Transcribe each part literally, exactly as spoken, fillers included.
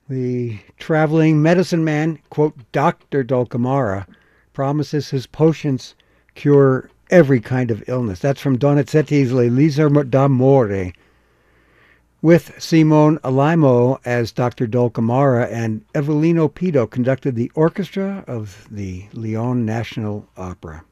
The traveling medicine man, quote, Doctor Dulcamara, promises his potions cure every kind of illness. That's from Donizetti's Le Lisar d'Amore, with Simone Alaimo as Doctor Dulcamara, and Evelino Pido conducted the orchestra of the Lyon National Opera.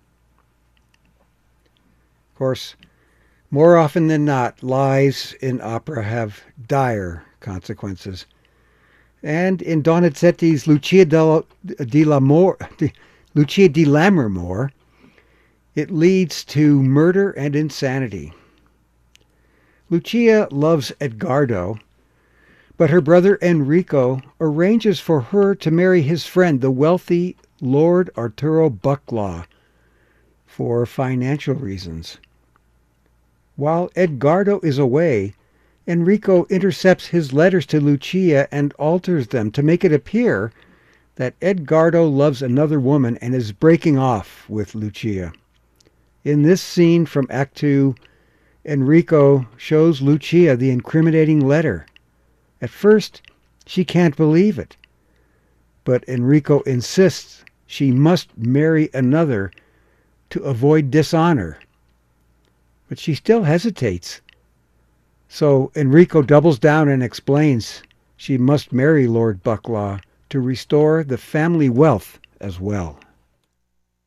Of course, more often than not, lies in opera have dire consequences. And in Donizetti's Lucia di Lammermoor, Lucia di Lammermoor, it leads to murder and insanity. Lucia loves Edgardo, but her brother Enrico arranges for her to marry his friend, the wealthy Lord Arturo Bucklaw, for financial reasons. While Edgardo is away, Enrico intercepts his letters to Lucia and alters them to make it appear that Edgardo loves another woman and is breaking off with Lucia. In this scene from Act Two, Enrico shows Lucia the incriminating letter. At first, she can't believe it, but Enrico insists she must marry another to avoid dishonor. But she still hesitates. So Enrico doubles down and explains she must marry Lord Bucklaw to restore the family wealth as well.